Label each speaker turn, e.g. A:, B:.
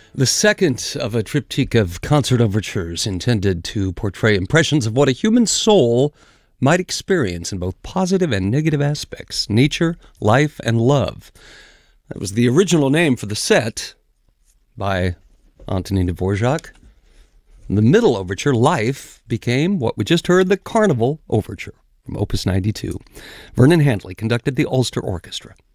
A: The second of a triptych of concert overtures intended to portray impressions of what a human soul might experience in both positive and negative aspects, nature, life, and love. That was the original name for the set by Antonin Dvorak. The middle overture, Life, became what we just heard, the Carnival Overture from Opus 92. Vernon Handley conducted the Ulster Orchestra.